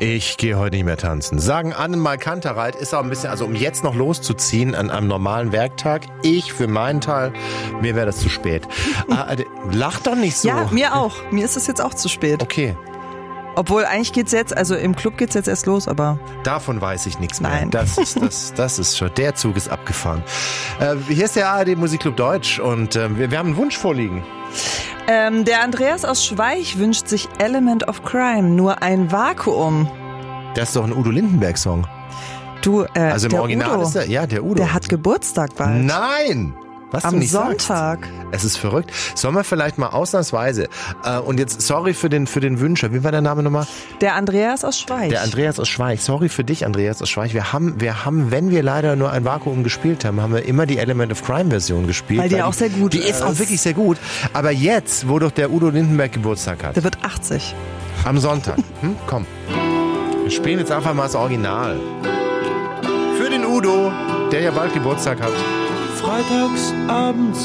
Ich gehe heute nicht mehr tanzen. Sagen Annenmal Kantereit ist auch ein bisschen, also um jetzt noch loszuziehen an einem normalen Werktag. Ich für meinen Teil, mir wäre das zu spät. Lach doch nicht so. Ja, mir auch. Mir ist es jetzt auch zu spät. Okay. Obwohl eigentlich geht's jetzt, also im Club geht's jetzt erst los, aber... Davon weiß ich nichts mehr. Nein. Das ist schon, der Zug ist abgefahren. Hier ist der ARD Musikclub Deutsch und wir haben einen Wunsch vorliegen. Der Andreas aus Schweich wünscht sich Element of Crime, nur ein Vakuum. Das ist doch ein Udo Lindenberg-Song. Du, Also im der Original Udo, ist der Udo. Der hat Geburtstag bald. Nein! Was Am du nicht Sonntag. Sagst. Es ist verrückt. Sollen wir vielleicht mal ausnahmsweise, und jetzt sorry für den Wünscher, wie war der Name nochmal? Der Andreas aus Schweich. Der Andreas aus Schweich. Sorry für dich, Andreas aus Schweich. Wir haben, wenn wir leider nur ein Vakuum gespielt haben, haben wir immer die Element of Crime Version gespielt. Weil die auch sehr gut ist. Die ist auch wirklich sehr gut. Aber jetzt, wo doch der Udo Lindenberg Geburtstag hat. Der wird 80. Am Sonntag. Komm. Wir spielen jetzt einfach mal das Original. Für den Udo, der ja bald Geburtstag hat. Freitags abends